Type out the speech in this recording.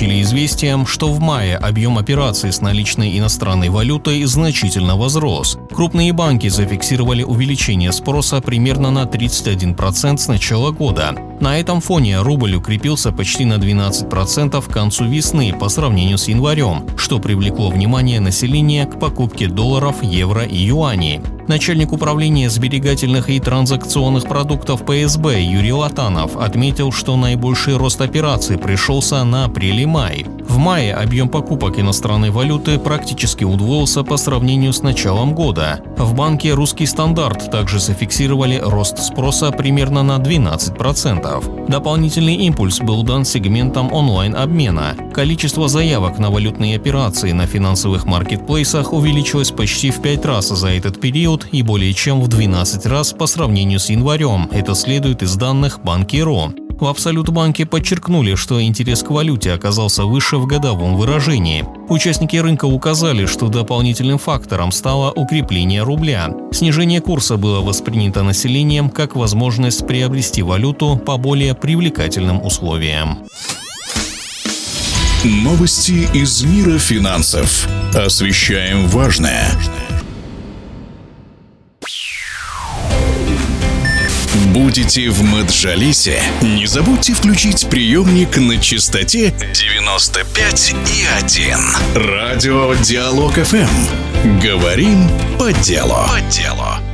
сообщили известиям, что в мае объем операций с наличной иностранной валютой значительно возрос. Крупные банки зафиксировали увеличение спроса примерно на 31% с начала года. На этом фоне рубль укрепился почти на 12% к концу весны по сравнению с январем, что привлекло внимание населения к покупке долларов, евро и юаней. Начальник управления сберегательных и транзакционных продуктов ПСБ Юрий Латанов отметил, что наибольший рост операций пришелся на апрель и май. В мае объем покупок иностранной валюты практически удвоился по сравнению с началом года. В банке «Русский стандарт» также зафиксировали рост спроса примерно на 12%. Дополнительный импульс был дан сегментам онлайн-обмена. Количество заявок на валютные операции на финансовых маркетплейсах увеличилось почти в 5 раз за этот период и более чем в 12 раз по сравнению с январем. Это следует из данных Банки.ру. В Абсолют-банке подчеркнули, что интерес к валюте оказался выше в годовом выражении. Участники рынка указали, что дополнительным фактором стало укрепление рубля. Снижение курса было воспринято населением как возможность приобрести валюту по более привлекательным условиям. Новости из мира финансов. Освещаем важное. Будете в Маджалисе? Не забудьте включить приемник на частоте 95,1. Радио Диалог ФМ. Говорим по делу.